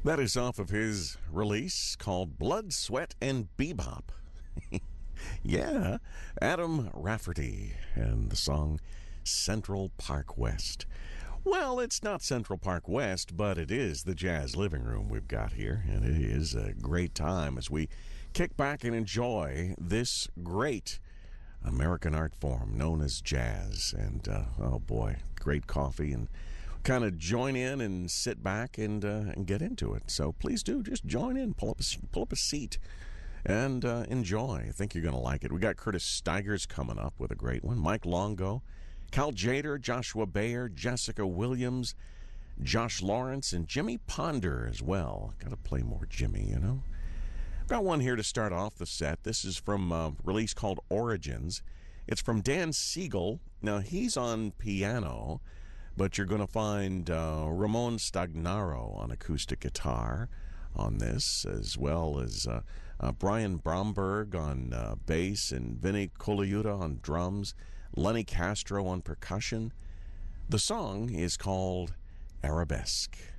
That is off of his release called Blood, Sweat, and Bebop. Yeah, Adam Rafferty and the song Central Park West. Well, it's not Central Park West, but it is the jazz living room we've got here, and it is a great time as we kick back and enjoy this great American art form known as jazz. And, oh boy, great coffee, and kind of join in and sit back and get into it. So please do just join in, pull up a seat, and enjoy. I think you're going to like it. We got Curtis Stigers coming up with a great one. Mike Longo, Cal Jader, Joshua Bayer, Jessica Williams, Josh Lawrence, and Jimmy Ponder as well. Got to play more Jimmy, you know. Got one here to start off the set. This is from a release called Origins. It's from Dan Siegel. Now, he's on piano, but you're going to find Ramon Stagnaro on acoustic guitar on this, as well as Brian Bromberg on bass and Vinny Colaiuta on drums, Lenny Castro on percussion. The song is called Arabesque.